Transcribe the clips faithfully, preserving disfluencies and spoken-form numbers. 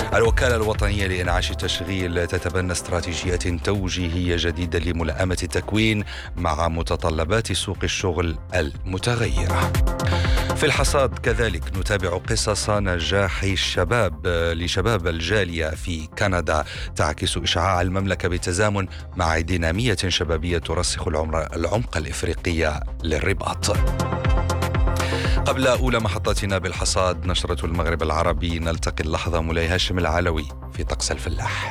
الوكالة الوطنية لإنعاش التشغيل تتبنى استراتيجية توجيهية جديدة لملائمة التكوين مع متطلبات سوق الشغل المتغيرة. في الحصاد كذلك نتابع قصص نجاح الشباب لشباب الجالية في كندا تعكس إشعاع المملكة بالتزامن مع دينامية شبابية ترسخ العمق الإفريقي للرباط. قبل أولى محطتنا بالحصاد نشرة المغرب العربي نلتقي اللحظة مولاي هاشم العلوي في طقس الفلاح.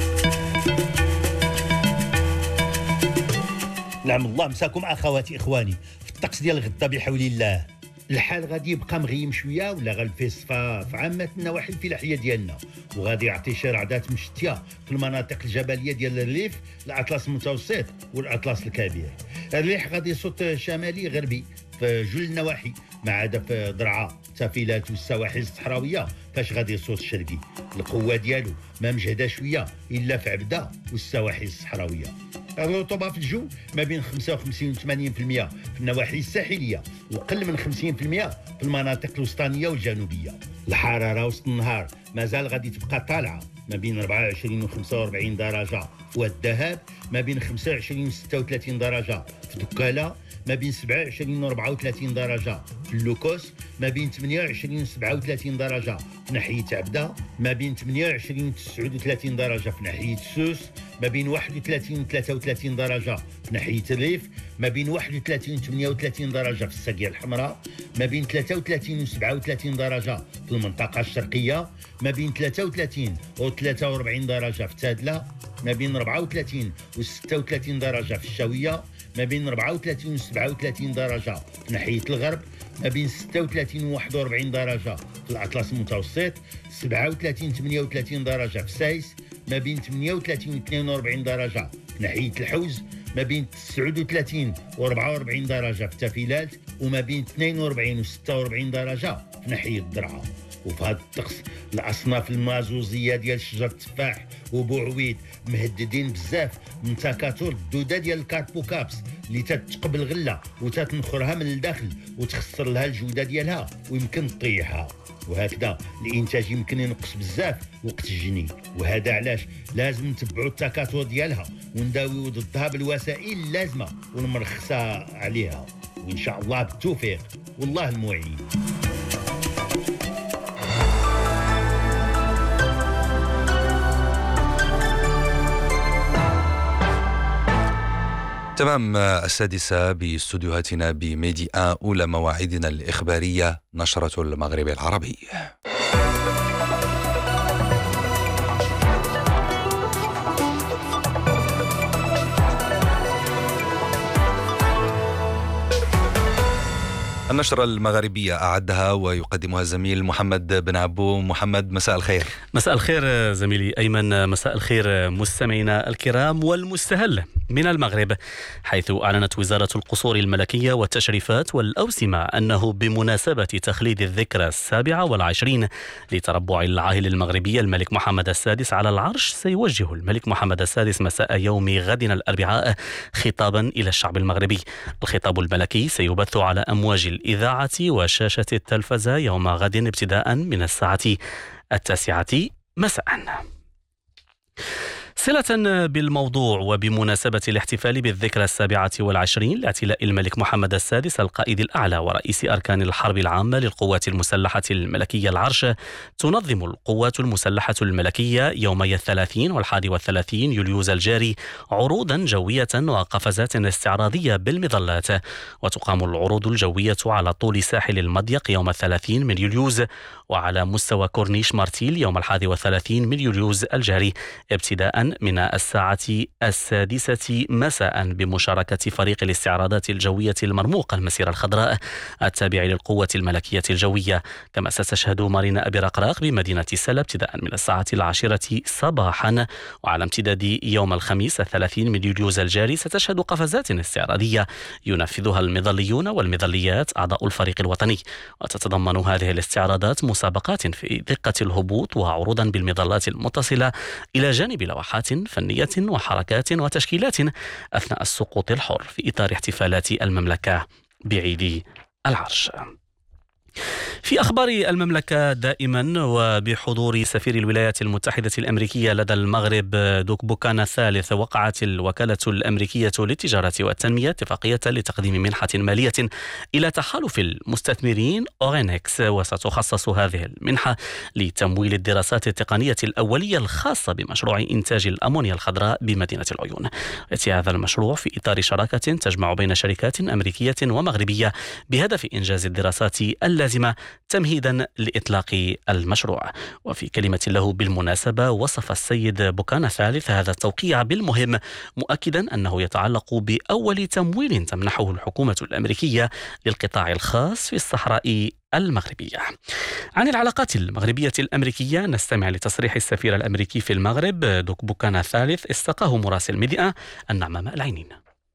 نعم الله مساكم أخواتي إخواني في الطقس ديال غدا بحول الله. الحال غادي يبقى مغيم شويه ولا غالفي الصفا في عامه النواحي الفلاحيه ديالنا، وغادي يعطي شي رعدات مشتيه في المناطق الجبليه ديال الريف الاطلس المتوسط والاطلس الكبير. الريح غادي يصوت شمالي غربي في جل النواحي ما عدا في درعا تافيلات والسواحل الصحراويه فاش غادي يصوت الشرقي. القوه ديالو ما مجهده شويه الا في عبده والسواحل الصحراويه. الرطوبه في الجو ما بين خمسة وخمسين و ثمانين بالمئة في النواحي الساحليه وقل من خمسين بالمئة في المناطق الوسطانيه والجنوبيه. الحراره وسط النهار مازال غادي تبقى طالعه ما بين أربعة وعشرين و خمسة وأربعين درجه في الذهب، ما بين خمسة وعشرين و ستة وثلاثين درجه في دكاله، ما بين سبعة وعشرين و أربعة وثلاثين درجه في اللوكوس، ما بين ثمانية وعشرين و سبعة وثلاثين درجه في ناحيه عبده، ما بين ثمانية وعشرين و تسعة وثلاثين درجه في ناحيه سوس، ما بين واحد وثلاثين و ثلاثة وثلاثين درجه في ناحيه الريف، ما بين واحد وثلاثين و ثمانية وثلاثين درجه في الساقيه الحمراء، ما بين ثلاثة وثلاثين و سبعة وثلاثين درجه في المنطقه الشرقيه، ما بين ثلاثة وثلاثين و ثلاثة وأربعين درجه في تادله، ما بين أربعة وثلاثين و ستة وثلاثين درجه في الشاويه، ما بين أربعة وثلاثين و سبعة وثلاثين درجه في ناحيه الغرب، ما بين ستة وثلاثين و واحد وأربعين درجه في الاطلس المتوسط، سبعة وثلاثين و ثمانية وثلاثين درجه في سايس، ما بين ثمانية وثلاثين و اثنين وأربعين درجه في ناحيه الحوز، ما بين تسعة وثلاثين و أربعة وأربعين درجه في تافيلات، وما بين اثنين وأربعين و ستة وأربعين درجه في ناحيه الدرعا. وفي هذا الطقس الاصناف المازوزيه ديال شجر التفاح وبوعويد مهددين بزاف من تكاثر الدوده ديال الكاربوكابس اللي تتقبل غله وتتنخرها من الداخل وتخسر لها الجوده ديالها ويمكن تطيحها، وهكذا الانتاج يمكن ينقص بزاف وقت الجني. وهذا علاش لازم نتبعوا التكاثر ديالها ونداويو ضدها بالوسائل اللازمه والمرخصه عليها، وان شاء الله بالتوفيق والله المعين. تمام السادسة باستوديوهاتنا بميدي آن أولى مواعيدنا الإخبارية نشرة المغرب العربي. النشرة المغربية أعدها ويقدمها الزميل محمد بن عبو. محمد مساء الخير. مساء الخير زميلي أيمن، مساء الخير مستمعينا الكرام. والمستهل من المغرب، حيث أعلنت وزارة القصور الملكية والتشريفات والأوسمة أنه بمناسبة تخليد الذكرى السابعة والعشرين لتربع العاهل المغربي الملك محمد السادس على العرش، سيوجه الملك محمد السادس مساء يوم غد الأربعاء خطابا إلى الشعب المغربي. الخطاب الملكي سيبث على أمواج الإذاعة وشاشة التلفزة يوم غد ابتداء من الساعة التاسعة مساء. صلة بالموضوع وبمناسبة الاحتفال بالذكرى السابعة والعشرين لاعتلاء الملك محمد السادس القائد الأعلى ورئيس أركان الحرب العامة للقوات المسلحة الملكية العرش، تنظم القوات المسلحة الملكية يومي الثلاثين والحادي والثلاثين يوليوز الجاري عروضا جوية وقفزات استعراضية بالمظلات، وتقام العروض الجوية على طول ساحل المضيق يوم الثلاثين من يوليوز وعلى مستوى كورنيش مارتيل يوم الحادي والثلاثين من يوليوز الجاري ابتداء من الساعة السادسة مساء بمشاركة فريق الاستعراضات الجوية المرموقة المسيرة الخضراء التابع للقوة الملكية الجوية. كما ستشهد مارينا أبي رقراق بمدينة سلا ابتداء من الساعة العاشرة صباحا، وعلى امتداد يوم الخميس الثلاثين من يوليوز الجاري ستشهد قفزات استعراضية ينفذها المظليون والمظليات أعضاء الفريق الوطني، وتتضمن هذه الاستعراضات مسابقات في دقة الهبوط وعروضا بالمظلات المتصلة إلى جانب لوحات فنية وحركات وتشكيلات أثناء السقوط الحر في إطار احتفالات المملكة بعيد العرش. في أخبار المملكة دائما وبحضور سفير الولايات المتحدة الأمريكية لدى المغرب دوك بوكانا الثالث، وقعت الوكالة الأمريكية للتجارة والتنمية اتفاقية لتقديم منحة مالية إلى تحالف المستثمرين أورينكس، وستخصص هذه المنحة لتمويل الدراسات التقنية الأولية الخاصة بمشروع إنتاج الأمونيا الخضراء بمدينة العيون. يأتي هذا المشروع في إطار شراكة تجمع بين شركات أمريكية ومغربية بهدف إنجاز الدراسات اللازمة تمهيدا لإطلاق المشروع. وفي كلمة له بالمناسبة، وصف السيد بوكانا الثالث هذا التوقيع بالمهم، مؤكدا أنه يتعلق بأول تمويل تمنحه الحكومة الأمريكية للقطاع الخاص في الصحراء المغربية. عن العلاقات المغربية الأمريكية نستمع لتصريح السفير الأمريكي في المغرب دوك بوكانا الثالث استقاه مراسل ميديا النعمة العينين.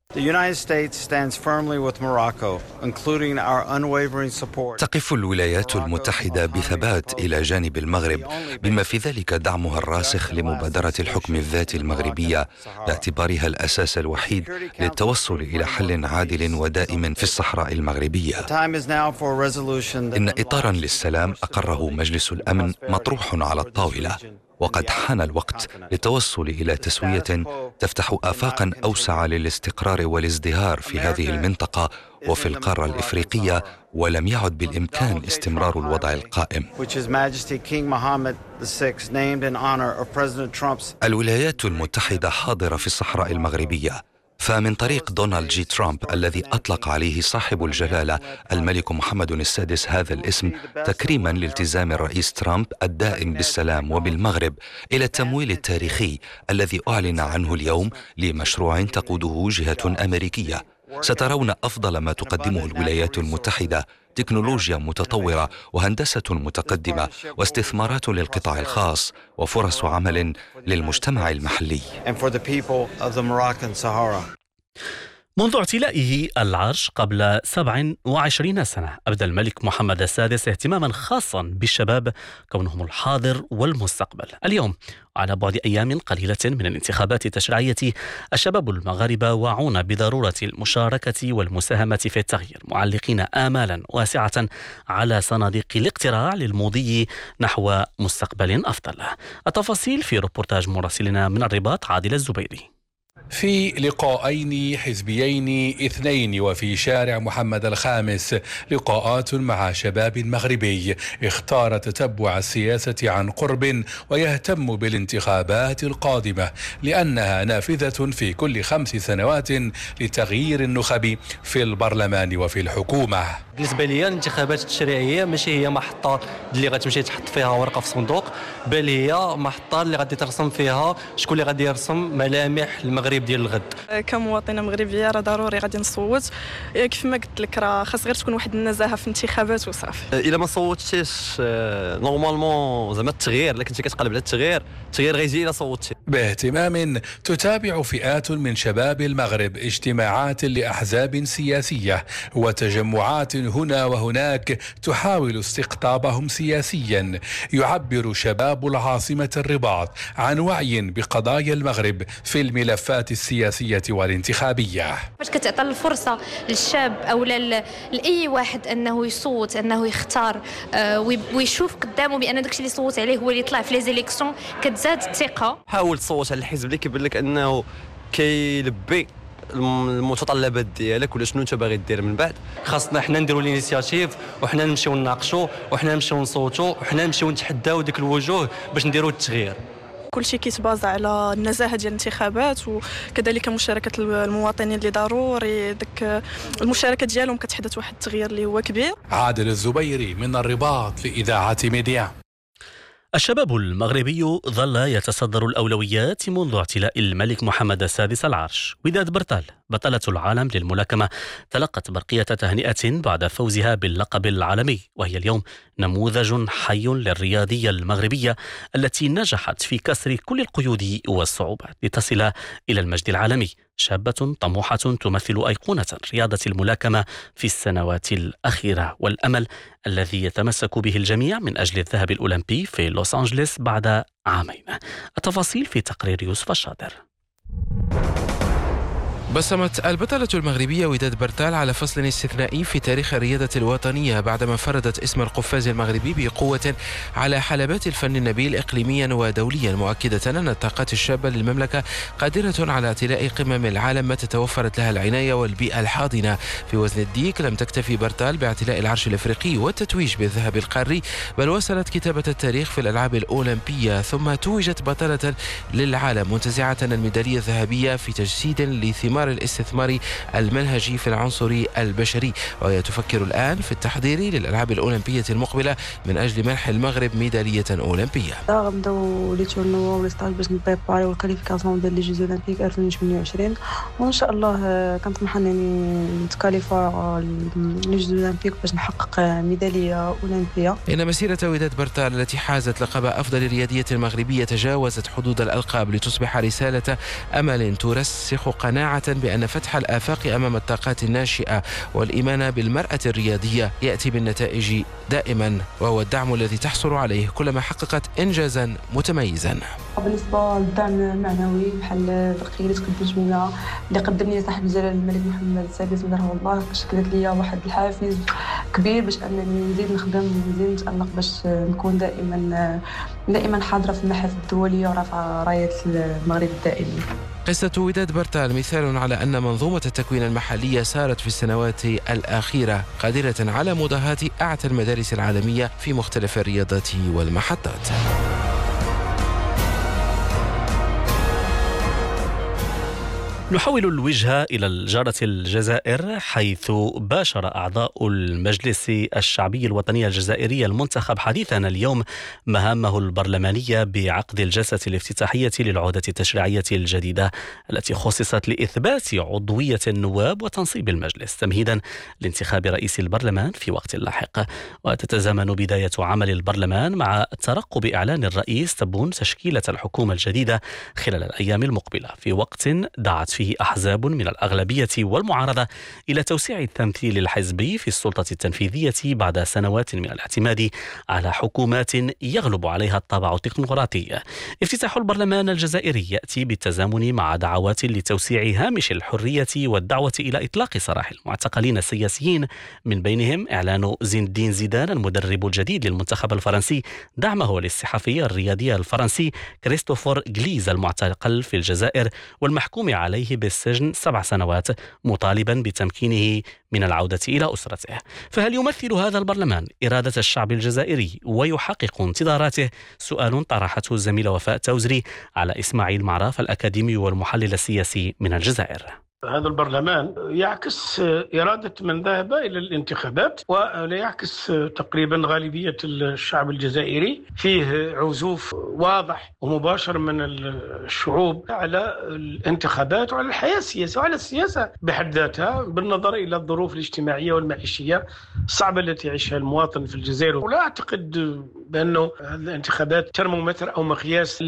تقف الولايات المتحدة بثبات إلى جانب المغرب، بما في ذلك دعمها الراسخ لمبادرة الحكم الذاتي المغربية باعتبارها الأساس الوحيد للتوصل إلى حل عادل ودائم في الصحراء المغربية. إن إطارا للسلام أقره مجلس الأمن مطروح على الطاولة، وقد حان الوقت للتوصل إلى تسوية تفتح آفاقا أوسع للاستقرار والازدهار في هذه المنطقة وفي القارة الإفريقية، ولم يعد بالإمكان استمرار الوضع القائم. الولايات المتحدة حاضرة في الصحراء المغربية، فمن طريق دونالد جي ترامب الذي أطلق عليه صاحب الجلالة الملك محمد السادس هذا الاسم تكريما لالتزام الرئيس ترامب الدائم بالسلام وبالمغرب، إلى التمويل التاريخي الذي أعلن عنه اليوم لمشروع تقوده جهة أمريكية. سترون أفضل ما تقدمه الولايات المتحدة: تكنولوجيا متطورة وهندسة متقدمة واستثمارات للقطاع الخاص وفرص عمل للمجتمع المحلي. منذ اعتلائه العرش قبل سبع وعشرين سنة أبدى الملك محمد السادس اهتماما خاصا بالشباب كونهم الحاضر والمستقبل. اليوم على بعد أيام قليلة من الانتخابات التشريعية، الشباب المغاربة واعون بضرورة المشاركة والمساهمة في التغيير، معلقين آمالا واسعة على صناديق الاقتراع للمضي نحو مستقبل أفضل. التفاصيل في ريبورتاج مراسلنا من الرباط عادل الزبيري. في لقاءين حزبيين اثنين وفي شارع محمد الخامس، لقاءات مع شباب مغربي اختار تتبع السياسة عن قرب ويهتم بالانتخابات القادمة لأنها نافذة في كل خمس سنوات لتغيير النخب في البرلمان وفي الحكومة. بالنسبة لي الانتخابات التشريعية ماشي هي محطة اللي غتمشي تحط فيها ورقة في صندوق، بل هي محطة اللي غادي ترسم فيها شكون اللي غادي يرسم ملامح المغرب ديال الغد. كمواطنه مغربيه راه ضروري غادي نصوت، كيف ما قلت لك راه خاص غير تكون واحد النزاهه في الانتخابات وصافي. الا ما صوتتيش نورمالمون زعما التغيير، لكن انت كتقلب على التغيير، التغيير غيجي الا صوتتي. باهتمام تتابع فئات من شباب المغرب اجتماعات لاحزاب سياسيه وتجمعات هنا وهناك تحاول استقطابهم سياسيا. يعبر شباب العاصمه الرباط عن وعي بقضايا المغرب في الملفات السياسية والانتخابية. باش كتعطى الفرصة للشاب أو لأي واحد أنه يصوت، أنه يختار ويشوف قدامه بأن داكشي اللي صوت عليه هو اللي يطلع في لي زيليكسيون، كتزاد الثقة. حاول تصوت على الحزب اللي كيبان لك أنه كيلبي المتطلبات ديالك ولا شنو انت باغي دير من بعد. خاصنا حنا نديروا الانيسياتيف وحنا نمشيو نناقشوا وحنا نمشيو نصوتوا وحنا نمشيو نتحداو ديك الوجوه باش نديروا التغيير. كل شيء كيتبازا على النزاهه ديال الانتخابات وكذلك مشاركه المواطنين اللي ضروري داك المشاركه ديالهم كتحدث واحد التغيير اللي هو كبير. عادل الزبيري من الرباط لإذاعة ميديا. الشباب المغربي ظل يتصدر الأولويات منذ اعتلاء الملك محمد السادس العرش. وداد برتال بطلة العالم للملاكمة تلقت برقية تهنئة بعد فوزها باللقب العالمي، وهي اليوم نموذج حي للرياضية المغربية التي نجحت في كسر كل القيود والصعوبات لتصل إلى المجد العالمي. شابة طموحة تمثل أيقونة رياضة الملاكمة في السنوات الأخيرة، والأمل الذي يتمسك به الجميع من أجل الذهب الأولمبي في لوس أنجلس بعد عامين. التفاصيل في تقرير يوسف الشاطر. بصمت البطلة المغربية وداد برتال على فصل استثنائي في تاريخ الرياضة الوطنية بعدما فرضت اسم القفاز المغربي بقوة على حلبات الفن النبيل إقليميا ودوليا، مؤكدة أن الطاقات الشابة للمملكة قادرة على اعتلاء قمم العالم متى توفرت لها العناية والبيئة الحاضنة. في وزن الديك لم تكتفي برتال باعتلاء العرش الإفريقي والتتويج بالذهب القاري، بل وصلت كتابة التاريخ في الألعاب الأولمبية، ثم توجت بطلة للعالم منتزعة الميدالية الذهبية في تجسيد لثمار الاستثمار المنهجي في العنصر البشري، وهي تفكر الآن في التحضير للألعاب الأولمبية المقبلة من أجل منح المغرب ميدالية أولمبية. غنبداو لي تورنوا ولي ستاج باش نبريباريو الكاليفيكاسيون ديال لي جوز اولمبيك ألفين وثمانية وعشرين، وان شاء الله كنطمح انني نتكاليفا لي جوز اولمبيك باش نحقق ميدالية أولمبية. إن مسيرة وداد برتال التي حازت لقب أفضل رياضية مغربية تجاوزت حدود الألقاب لتصبح رسالة أمل ترسخ قناعة بأن فتح الآفاق أمام الطاقات الناشئة والإيمان بالمرأة الرياضية يأتي بالنتائج دائما، وهو الدعم الذي تحصل عليه كلما حققت إنجازا متميزا. بالنسبة للدعم المعنوي بحال البقية اللي تقدمت منها اللي قدم لي صاحب الجلالة الملك محمد السادس مدره الله، شكلت لي واحد الحافز كبير باش أنني نزيد نخدم ونزيد نتألق باش نكون دائما دائما حاضرة في المحافل الدولية ورافعة راية المغرب الدائمي. قصة وداد برتال مثال على أن منظومة التكوين المحلية سارت في السنوات الأخيرة قادرة على مضاهاة أعتى المدارس العالمية في مختلف الرياضات والمحطات. نحول الوجهة إلى الجارة الجزائر، حيث باشر أعضاء المجلس الشعبي الوطني الجزائري المنتخب حديثا اليوم مهامه البرلمانية بعقد الجلسة الافتتاحية للعهدة التشريعية الجديدة التي خصصت لإثبات عضوية النواب وتنصيب المجلس تمهيدا لانتخاب رئيس البرلمان في وقت لاحق. وتتزامن بداية عمل البرلمان مع ترقب إعلان الرئيس تبون تشكيلة الحكومة الجديدة خلال الأيام المقبلة، في وقت دعت فيه أحزاب من الأغلبية والمعارضة إلى توسيع التمثيل الحزبي في السلطة التنفيذية بعد سنوات من الاعتماد على حكومات يغلب عليها الطابع التكنوقراطي. افتتاح البرلمان الجزائري يأتي بالتزامن مع دعوات لتوسيع هامش الحرية والدعوة إلى إطلاق سراح المعتقلين السياسيين، من بينهم إعلان زين الدين زيدان المدرب الجديد للمنتخب الفرنسي دعمه للصحفي الرياضي الفرنسي كريستوفر غليز المعتقل في الجزائر والمحكوم عليه بالسجن سبع سنوات، مطالبا بتمكينه من العودة إلى أسرته. فهل يمثل هذا البرلمان إرادة الشعب الجزائري ويحقق انتظاراته؟ سؤال طرحته الزميلة وفاء توزري على إسماعيل معراف الأكاديمي والمحلل السياسي من الجزائر. هذا البرلمان يعكس إرادة من ذهب إلى الانتخابات، ولا يعكس تقريبا غالبية الشعب الجزائري. فيه عزوف واضح ومباشر من الشعوب على الانتخابات وعلى الحياة السياسية وعلى السياسة بحد ذاتها، بالنظر إلى الظروف الاجتماعية والمعيشية الصعبة التي يعيشها المواطن في الجزائر. ولا أعتقد بأنه الانتخابات ترمومتر أو مقياس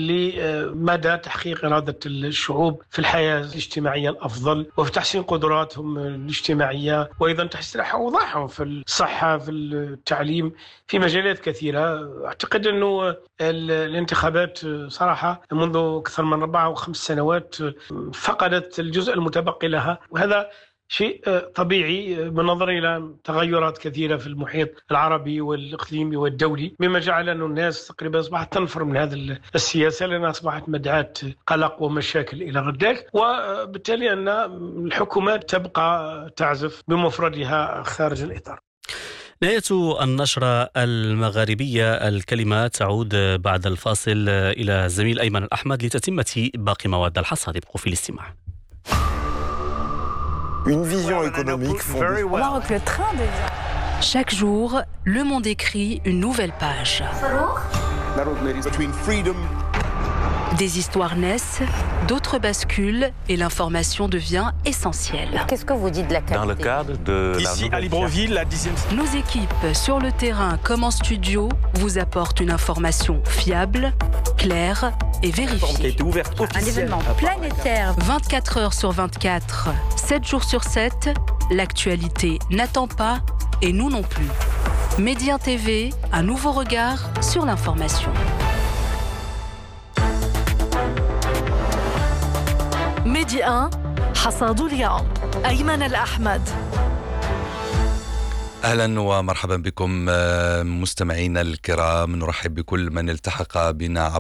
لمدى تحقيق إرادة الشعوب في الحياة الاجتماعية الأفضل وفي تحسين قدراتهم الاجتماعية، وأيضا تحسين أوضاعهم في الصحة في التعليم في مجالات كثيرة. أعتقد أنه الانتخابات صراحة منذ أكثر من أربع أو خمس سنوات فقدت الجزء المتبقي لها، وهذا شيء طبيعي بالنظر إلى تغيرات كثيرة في المحيط العربي والإقليمي والدولي، مما جعل أن الناس تقريبا أصبحت تنفر من هذه السياسة لأنها أصبحت مدعاة قلق ومشاكل إلى غداك، وبالتالي أن الحكومات تبقى تعزف بمفردها خارج الإطار. نهاية النشرة المغاربية، الكلمة تعود بعد الفاصل إلى الزميل أيمن الأحمد لتتمة باقي مواد الحصاد. ابقوا في الاستماع. Une vision économique fondée. On voit que le train devient. Chaque jour, le monde écrit une nouvelle page. Des histoires naissent, d'autres basculent et l'information devient essentielle. Qu'est-ce que vous dites de la qualité? Dans le cadre de Ici à Libreville, la dixième. Nos équipes sur le terrain comme en studio vous apportent une information fiable, claire et vérifiée. Un événement planétaire. vingt-quatre heures sur vingt-quatre, sept jours sur sept, l'actualité n'attend pas et nous non plus. Média T V, un nouveau regard sur l'information. Média un, حصاد اليوم أيمن الأحمد. أهلا ومرحبا بكم مستمعينا الكرام، نرحب بكل من التحق بنا